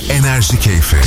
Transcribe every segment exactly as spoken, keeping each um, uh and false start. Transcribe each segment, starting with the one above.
Enerji Keyfi.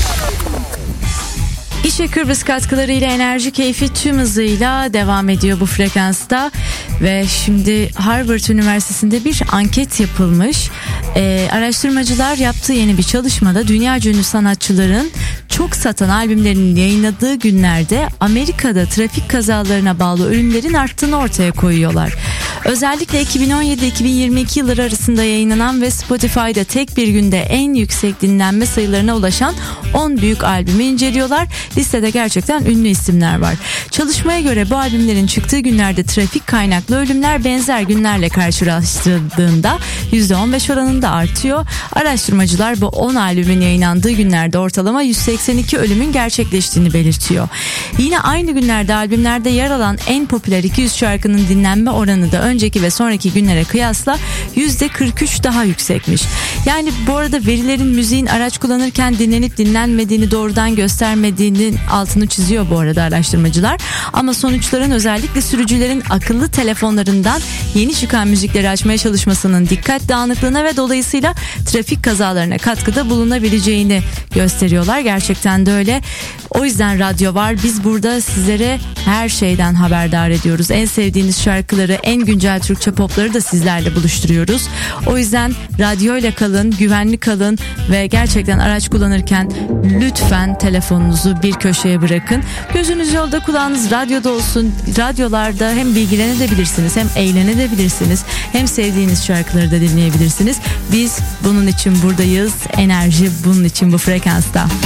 İşe Kıbrıs katkılarıyla Enerji Keyfi tüm hızıyla devam ediyor bu frekansta. Ve şimdi Harvard Üniversitesi'nde bir anket yapılmış. Ee, araştırmacılar yaptığı yeni bir çalışmada dünyaca ünlü sanatçıların çok satan albümlerinin yayınladığı günlerde Amerika'da trafik kazalarına bağlı ölümlerin arttığını ortaya koyuyorlar. Özellikle iki bin on yedi iki bin yirmi iki yılları arasında yayınlanan ve Spotify'da tek bir günde en yüksek dinlenme sayılarına ulaşan on büyük albümü inceliyorlar. Listede gerçekten ünlü isimler var. Çalışmaya göre bu albümlerin çıktığı günlerde trafik kaynaklı ölümler benzer günlerle karşılaştırıldığında yüzde on beş oranında artıyor. Araştırmacılar bu on albümün yayınlandığı günlerde ortalama yüz seksen iki ölümün gerçekleştiğini belirtiyor. Yine aynı günlerde albümlerde yer alan en popüler iki yüz şarkının dinlenme oranı da önceki ve sonraki günlere kıyasla yüzde kırk üç daha yüksekmiş. Yani bu arada verilerin müziğin araç kullanırken dinlenip dinlenmediğini doğrudan göstermediğinin altını çiziyor bu arada araştırmacılar. Ama sonuçların özellikle sürücülerin akıllı telefonlarından yeni çıkan müzikleri açmaya çalışmasının dikkat dağınıklığına ve dolayısıyla trafik kazalarına katkıda bulunabileceğini gösteriyorlar. Gerçekten de öyle. O yüzden radyo var. Biz burada sizlere her şeyden haberdar ediyoruz. En sevdiğiniz şarkıları, en güncel Türkçe popları da sizlerle buluşturuyoruz. O yüzden radyoyla kalın, güvenli kalın ve gerçekten araç kullanırken lütfen telefonunuzu bir köşeye bırakın. Gözünüz yolda, kulağınız radyoda olsun. Radyolarda hem bilgilenebilirsiniz, hem eğlenebilirsiniz, hem sevdiğiniz şarkıları da dinleyebilirsiniz. Biz bunun için buradayız. Enerji bunun için bu frekansta.